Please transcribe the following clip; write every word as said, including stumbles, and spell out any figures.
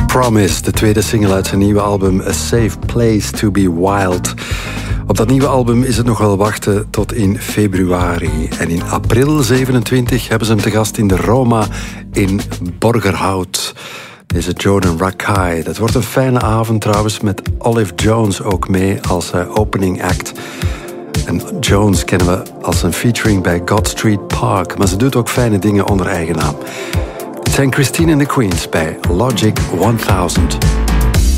Promise, de tweede single uit zijn nieuwe album A Safe Place to Be Wild. Op dat nieuwe album is het nog wel wachten tot in februari. En in april zevenentwintig hebben ze hem te gast in de Roma in Borgerhout. Deze Jordan Rakei. Dat wordt een fijne avond trouwens, met Olive Jones ook mee als uh, opening act. En Jones kennen we als een featuring bij God Street Park, maar ze doet ook fijne dingen onder eigen naam. Het zijn Christine and the Queens bij Logic honderd.